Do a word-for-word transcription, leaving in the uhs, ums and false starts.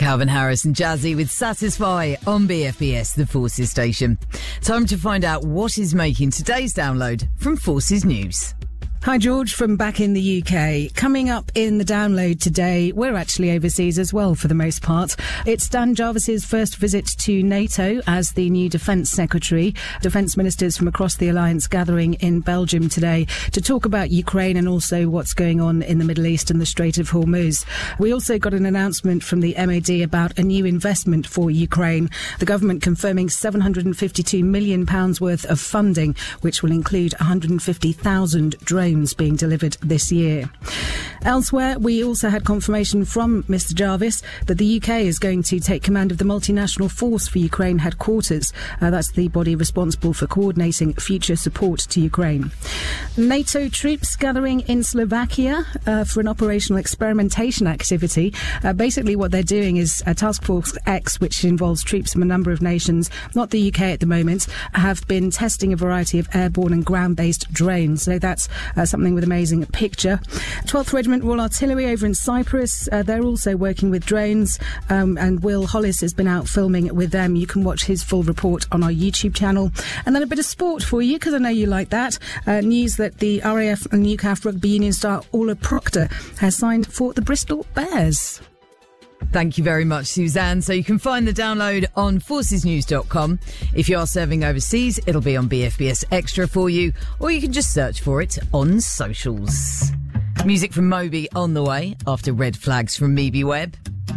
Calvin Harris and Jazzy with Satisfy on B F B S, the Forces station. Time to find out what is making today's download from Forces News. Hi, George, from back in the U K. Coming up in the download today, we're actually overseas as well for the most part. It's Dan Jarvis's first visit to NATO as the new Defence Secretary. Defence ministers from across the alliance gathering in Belgium today to talk about Ukraine and also what's going on in the Middle East and the Strait of Hormuz. We also got an announcement from the M O D about a new investment for Ukraine. The government confirming seven hundred fifty-two million pounds worth of funding, which will include one hundred fifty thousand drones being delivered this year. Elsewhere, we also had confirmation from Mr Jarvis that the U K is going to take command of the multinational force for Ukraine headquarters. Uh, that's the body responsible for coordinating future support to Ukraine. NATO troops gathering in Slovakia uh, for an operational experimentation activity. Uh, basically what they're doing is uh, Task Force X, which involves troops from a number of nations, not the U K at the moment, have been testing a variety of airborne and ground-based drones. So that's uh, something with amazing picture. twelfth Regiment Royal Artillery over in Cyprus, uh, they're also working with drones, um, and Will Hollis has been out filming with them. You can watch his full report on our YouTube channel. And then a bit of sport for you, because I know you like that. Uh, news that the R A F and Newcastle Rugby Union star Orla Proctor has signed for the Bristol Bears. Thank you very much, Suzanne. So you can find the download on forces news dot com. If you are serving overseas, it'll be on B F B S Extra for you, or you can just search for it on socials. Music from Moby on the way after Red Flags from Meeby Webb.